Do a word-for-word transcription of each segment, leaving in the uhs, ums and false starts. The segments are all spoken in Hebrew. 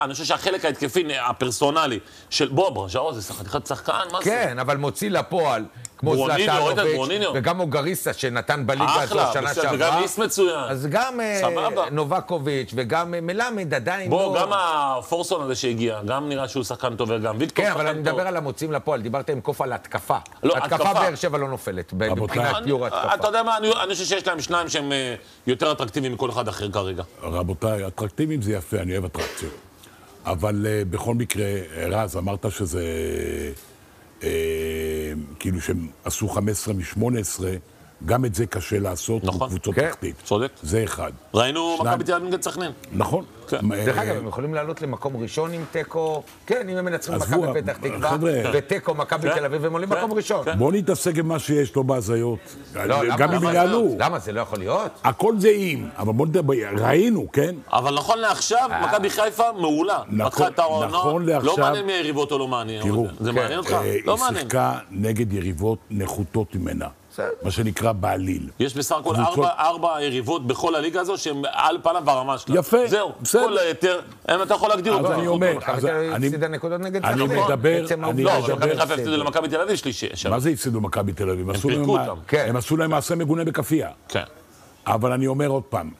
אני חושב שהחלק ההתקפי, הפרסונלי, של בוא, ברז'או, זה חתיכת שחקן, מה זה? כן, אבל מוציא לפועל, כמו זלטנוביץ' וגם אוגריסה שנתן בליגה הזו שנה שעברה. וגם איס מצוין. אז גם נובקוביץ' וגם מלמד עדיין לא... בוא, גם הפורסון הזה שהגיע, גם נראה שהוא שחקן טוב וגם ויקטור כן, שחקן טוב. אבל אני מדבר על המוצאים לפועל, דיברת עם קוף על התקפה. לא, התקפה באר שבע לא נופלת, מבחינת פיור התקפה. אתה יודע מה, אני חושב שיש להם שניים שהם יותר אטרקטיביים מכל אחד אחר כרגע. רבותיי, אטרקטיביים זה יפה, אני אוהב אטרקציות. אבל uh, בכל מקרה, רז, אמרת שזה, uh, כאילו שהם עשו חמש עשרה משמונה עשרה, גם את זה קשה לעשות, נכון, בקבוצות כן, תחתית. צודק. זה אחד. ראינו מכבי תל אביב נגד סכנין. נכון. כן. דרך אגב, הם יכולים לעלות למקום ראשון עם טקו, כן, אם הם מנצחים מכבי פתח תקווה, וטקו מכבי תל אביב, הם עולים מקום ראשון. בואו נתעסק עם מה שיש לו בהזיות. גם אם יעלו. למה? זה לא יכול להיות? הכל זה אם, אבל בואו נדבר, ראינו, כן? אבל נכון לעכשיו, מכבי חיפה מעולה. פתחה את העונה, נכון לעכשיו. לא מעניין מי היריבות או לא מעניין. תראו, זה מעניין אותך? לא מעניין. היא שיחקה נגד יריבות נחותות ממנה. מה שנקרא בעליל. יש בסך הכל ארבע יריבות בכל הליגה הזו שהן על פניו ברמה שלה. יפה. זהו, כל היתר, אתה יכול להגדיר אותם. אז אני אומר, אני הפסידה נקודות נגד אני מדבר, אני לא, אבל מכבי חיפה הפסידו למכבי תל אביב שלישי. מה זה הפסידו למכבי תל אביב? הם פירקו אותם. הם עשו להם מעשה מגונה בכפייה. כן. אבל אני אומר עוד פעם,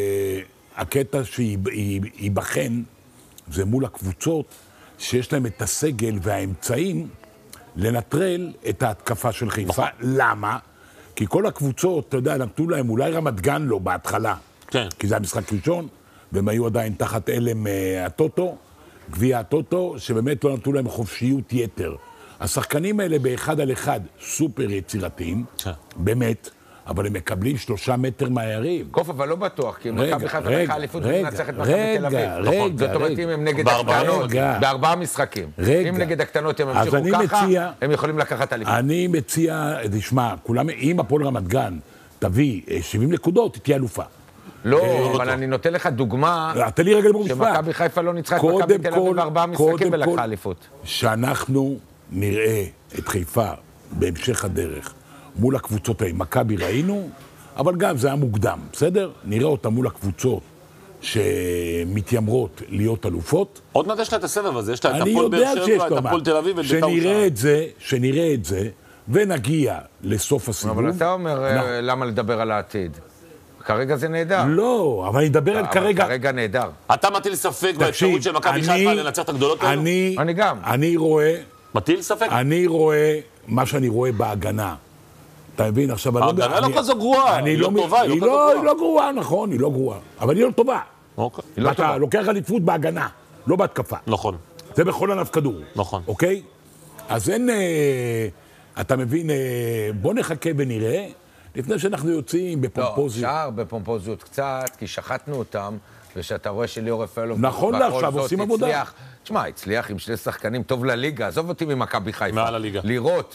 הקטע שייבחן זה מול הקבוצות שיש להם את הסגל והאמצעים לנטרל את ההתקפה של חיפה. למה? כי כל הקבוצות, אתה יודע, נתנו להם, אולי רמת גן לא בהתחלה. כן. כי זה המשחק ראשון, והם היו עדיין תחת אלם הטוטו, גביע הטוטו, שבאמת לא נתנו להם חופשיות יתר. השחקנים האלה באחד על אחד סופר יצירתיים, כן. באמת, אבל הם מקבלים שלושה מטר מהיריב. קוף, אבל לא בטוח, כי מכבי חיפה לקחה אליפות ומנצחת מכבי תל אביב. רגע, רגע. זאת אומרת, אם הם נגד הקטנות, בארבעה משחקים. אם נגד הקטנות הם המשיכו ככה, הם יכולים לקחת אליפות. אני מציע, תשמע, אם הפועל רמת גן תביא שבעים נקודות, תהיה אלופה. לא, אבל אני נותן לך דוגמה, תן לי רגע במשפט. שמכבי חיפה לא ניצחה את מכבי תל אביב בארבעה משחקים ולקחה אליפות. שאנחנו נראה את חיפה בהמשך הדרך. מול הקבוצות האלה, מכבי ראינו, אבל גם זה היה מוקדם, בסדר? נראה אותה מול הקבוצות שמתיימרות להיות אלופות. עוד מעט יש לה את הסבב הזה, יש לה את אני הפועל יודע באר שיש שבע, את לו מה. הפועל תל אביב ואת בית"ר שנראה את זה, שנראה את זה, ונגיע לסוף הסיבוב. אבל אתה אומר, למה לדבר על העתיד? כרגע זה נהדר. לא, אבל אני מדבר על כרגע... כרגע נהדר. אתה מטיל ספק באפשרות של מכבי חיפה לנצח את הגדולות האלו? אני גם. אני רואה... מטיל ספק? אני רואה מה שאני רואה בהגנה. אתה מבין? עכשיו, ההגנה לא כזו גרועה, היא לא טובה, היא לא כזו גרועה. היא לא גרועה, נכון, היא לא גרועה. אבל היא לא טובה. אוקיי. ואתה לוקח אליפות בהגנה, לא בהתקפה. נכון. זה בכל ענף כדור. נכון. אוקיי? אז אין... אתה מבין, בוא נחכה ונראה, לפני שאנחנו יוצאים בפומפוזיות. לא, אפשר בפומפוזיות קצת, כי שחטנו אותם, ושאתה רואה שליאור רפאלוב... נכון לעכשיו, עושים עבודה. תשמע, הצליח עם שני שחקנים טוב לליגה, עזוב אותי ממכבי חיפה. מעל הליגה. לראות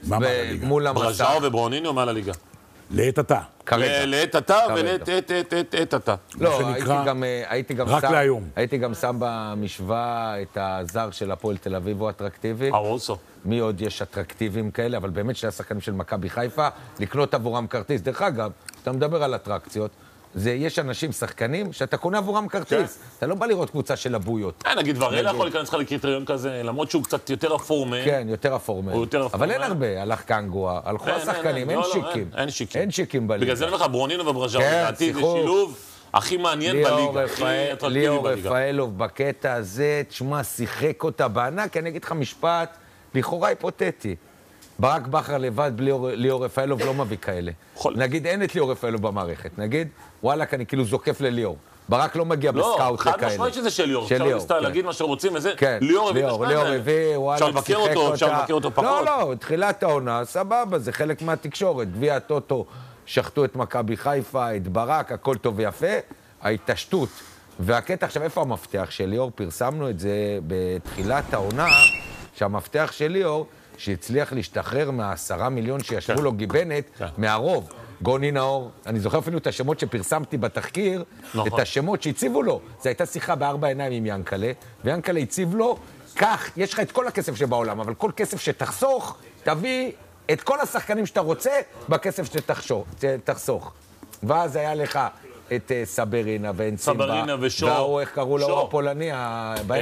מול המסך. ברז'או וברוניניו מעל הליגה. לעת עתה. כרגע. לעת עתה ולעת עת עת עת עת עתה. לא, הייתי גם רק להיום. הייתי גם שם במשוואה את הזר של הפועל תל אביב הוא אטרקטיבי. ארוסו. מי עוד יש אטרקטיביים כאלה, אבל באמת שני השחקנים של מכבי חיפה, לקנות עבורם כרטיס. דרך אגב, אתה מדבר על אטרקציות, זה יש אנשים, שחקנים, שאתה קונה עבורם כרטיס. אתה לא בא לראות קבוצה של הבויות. נגיד, וראלה יכול להיכנס לך לקריטריון כזה, למרות שהוא קצת יותר אפור מהם. כן, יותר אפור מהם. אבל אין הרבה, הלך קנגואה, הלכו השחקנים, אין שיקים. אין שיקים. אין שיקים בליגה. בגלל זה אני אומר לך, ברוניניו וברז'או, לדעתי זה שילוב הכי מעניין בליגה, הכי אטרקטיבי בליגה. ליאור רפאלוב בקטע הזה, תשמע, שיחק אותה בענק, אני אגיד לך משפט, לכאורה היפותטי. ברק בכר לבד בלי ליאור רפאלוב לא מביא כאלה. נגיד, אין את ליאור רפאלוב במערכת. נגיד, וואלק, אני כאילו זוקף לליאור. ברק לא מגיע בסקאוט לכאלה. לא, חד משמעית שזה של ליאור. אפשר לסתר להגיד מה שרוצים וזה. ליאור הביא את השניים ליאור הביא, וואלק, אפשר לבקר אותו, אפשר לבקר אותו פחות. לא, לא, תחילת העונה, סבבה, זה חלק מהתקשורת. גביע הטוטו, שחטו את מכבי חיפה, את ברק, הכל טוב ויפה. ההתעשתות. והקטע, עכשיו, איפה המפתח של ליאור? פרסמנו את זה בתחילת העונה, שהמפתח של ליאור שהצליח להשתחרר מהעשרה מיליון שישבו לו גיבנת מהרוב. גוני נאור, אני זוכר אפילו את השמות שפרסמתי בתחקיר, את השמות שהציבו לו. זו הייתה שיחה בארבע עיניים עם ינקלה, וינקלה הציב לו, כך, יש לך את כל הכסף שבעולם, אבל כל כסף שתחסוך, תביא את כל השחקנים שאתה רוצה בכסף שתחסוך. ואז היה לך את סברינה ואנסימבה. סברינה ושור. והוא, איך קראו לו, הפולני,